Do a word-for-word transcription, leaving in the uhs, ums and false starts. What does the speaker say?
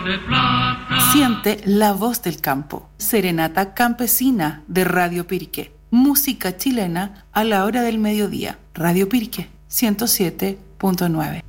de plata. Siente la voz del campo. Serenata campesina de Radio Pirque. Música chilena a la hora del mediodía. Radio Pirque ciento siete punto nueve.